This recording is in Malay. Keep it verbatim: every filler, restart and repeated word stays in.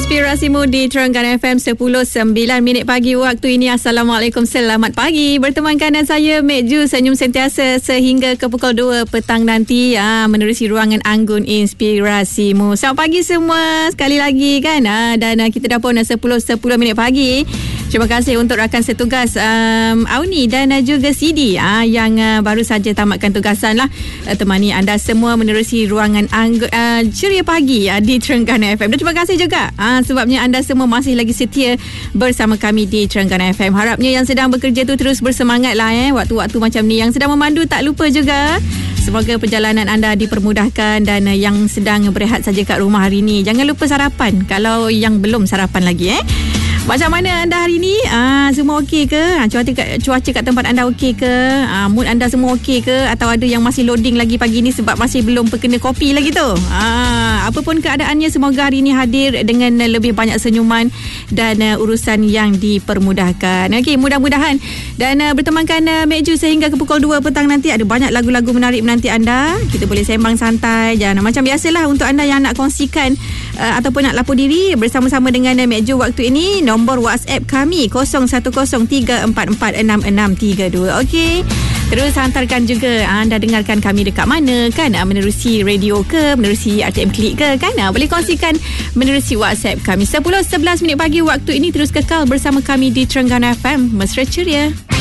Inspirasimu di Terengganu F M sepuluh sembilan minit pagi waktu ini. Assalamualaikum, selamat pagi. Bertemankan saya Mek Ju, senyum sentiasa sehingga ke pukul dua petang nanti ha, menerusi ruangan Anggun Inspirasimu. Selamat pagi semua sekali lagi kan ha, dan ha, kita dah pun sepuluh sepuluh minit pagi. Terima kasih untuk rakan setugas um, Auni dan uh, juga Sidi uh, yang uh, baru saja tamatkan tugasan lah uh, temani anda semua menerusi ruangan angg- uh, ceria pagi uh, di Terengganu F M. Dan terima kasih juga uh, sebabnya anda semua masih lagi setia bersama kami di Terengganu F M. Harapnya yang sedang bekerja tu terus bersemangat lah eh, waktu-waktu macam ni. Yang sedang memandu tak lupa juga. Semoga perjalanan anda dipermudahkan dan uh, yang sedang berehat saja kat rumah hari ni, jangan lupa sarapan kalau yang belum sarapan lagi eh. Macam mana anda hari ni? Ah, semua okey ke? Ah, cuaca, cuaca kat tempat anda okey ke? Ah, mood anda semua okey ke? Atau ada yang masih loading lagi pagi ni sebab masih belum terkena kopi lagi tu? Ah, apapun keadaannya, semoga hari ni hadir dengan lebih banyak senyuman dan uh, urusan yang dipermudahkan. Okey, mudah-mudahan. Dan uh, bertemankan uh, Mek Ju sehingga ke pukul dua petang nanti. Ada banyak lagu-lagu menarik menanti anda. Kita boleh sembang santai. Jangan macam biasalah untuk anda yang nak kongsikan uh, ataupun nak lapor diri bersama-sama dengan uh, Mek Ju waktu ini. Nombor WhatsApp kami kosong satu kosong tiga empat empat enam enam tiga dua. Okey. Terus hantarkan juga anda dengarkan kami dekat mana kan, menerusi radio ke, menerusi R T M Klik ke kan. Boleh kongsikan menerusi WhatsApp kami. Sepuluh sebelas minit pagi waktu ini. Terus kekal bersama kami di Terengganu F M. Mesra ceria.